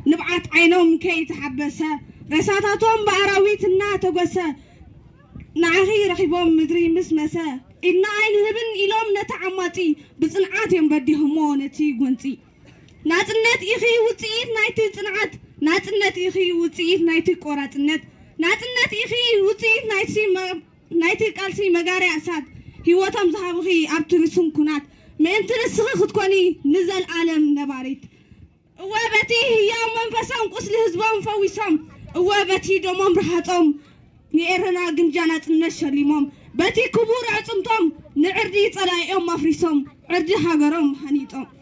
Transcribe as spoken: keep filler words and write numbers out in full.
نبعت عينهم كي تحبسه رساتاتهم بعراويت الناتوغسه نعخي رخيبهم مدري مسمسه إن عين هبن إلهم نتعمتي بصنعات ينبديهم ونتي قنتي ناتنت إخي وتيت نايتي صنعات ناتنت إخي وتيت نايتي قرات النت ناتنت إخي وتيت نايتي م... نايتي قالسي مغاري أساد هيوتهم زحابخي أبترسون كنات ما أنت نسخي خدكوني نزل عالم نباريت وابتي هي منفسهم قسل هزبهم فويسهم وابتي دومهم رحاتهم نيرنا جنجانات النشليمهم بتي كبور عصمتهم نعردي طلايهم مفريسهم عردي حجرهم حنيتهم